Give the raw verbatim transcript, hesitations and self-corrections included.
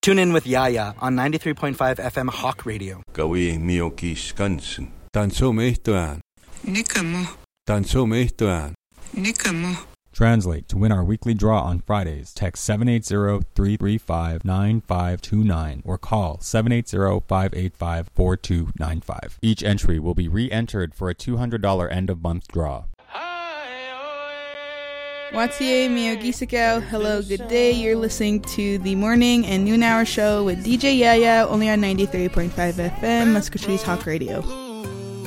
Tune in with Yaya on ninety-three point five F M Hawk Radio. Gawi miyoki skansen. Tanso mehtoan. Nikamo. Tanso mehtoan. Nikamo. Translate. To win our weekly draw on Fridays, text seven eight zero, three three five, nine five two nine or call seven eight zero, five eight five, four two nine five. Each entry will be re-entered for a two hundred dollars end-of-month draw. Watie Miyogisakao, hello, good day. You're listening to the morning and noon hour show with D J Yaya, only on ninety-three point five F M, Muscogee's Hawk Radio.